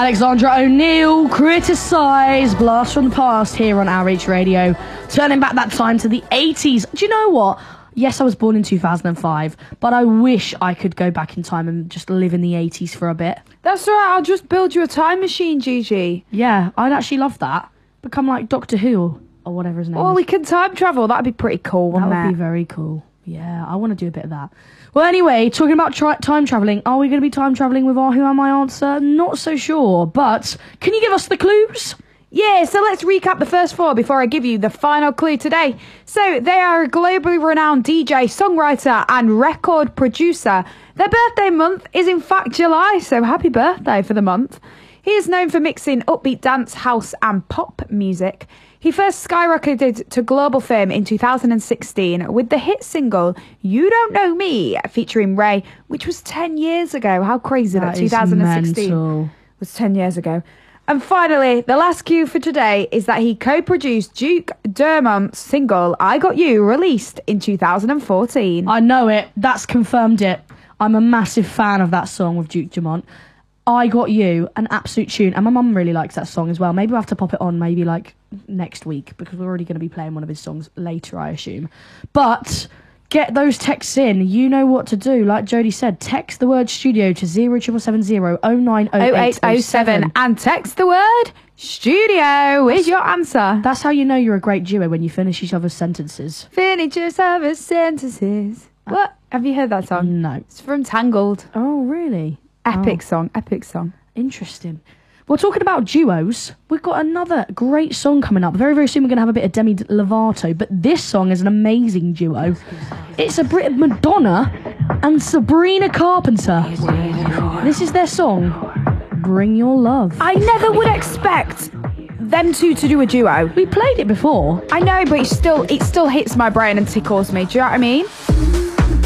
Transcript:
Alexandra O'Neill, Criticise, Blast from the Past here on RH Radio. Turning back that time to the 80s. Do you know what? Yes, I was born in 2005, but I wish I could go back in time and just live in the 80s for a bit. That's right, I'll just build you a time machine, Gigi. Yeah, I'd actually love that. Become like Doctor Who or whatever his name is. We can time travel. That'd be pretty cool, wouldn't That would be very cool. Yeah, I want to do a bit of that. Well, anyway, talking about time travelling, are we going to be time travelling with our Who Am I answer? Not so sure, but can you give us the clues? Yeah, so let's recap the first four before I give you the final clue today. So, they are a globally renowned DJ, songwriter and record producer. Their birthday month is in fact July, so happy birthday for the month. He is known for mixing upbeat dance, house and pop music. He first skyrocketed to global fame in 2016 with the hit single You Don't Know Me featuring Ray, which was 10 years ago. How crazy that 2016 was 10 years ago. And finally, the last cue for today is that he co-produced Duke Dermont's single I Got You, released in 2014. I know it. That's confirmed it. I'm a massive fan of that song with Duke Dumont. I Got You, an absolute tune. And my mum really likes that song as well. Maybe we'll have to pop it on maybe like next week because we're already going to be playing one of his songs later, I assume. But get those texts in. You know what to do. Like Jodie said, text the word studio to 0770 090807 and text the word studio with your answer. That's how you know you're a great duo, when you finish each other's sentences. Finish each other's sentences. What? Have you heard that song? No. It's from Tangled. Oh, really? Epic song. Interesting. Well, talking about duos, we've got another great song coming up. Very, very soon we're going to have a bit of Demi Lovato, but this song is an amazing duo. It's a Brit of Madonna and Sabrina Carpenter. This is their song, Bring Your Love. I never would expect them two to do a duo. We played it before. I know, but it still hits my brain and tickles me. Do you know what I mean?